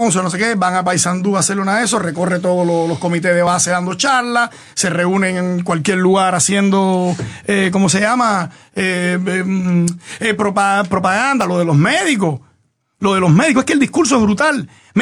Ponce, no sé qué, van a Paysandú a hacerle una de eso, recorre todos los comités de base dando charlas, se reúnen en cualquier lugar haciendo, ¿cómo se llama? Propaganda, lo de los médicos. Lo de los médicos, es que el discurso es brutal.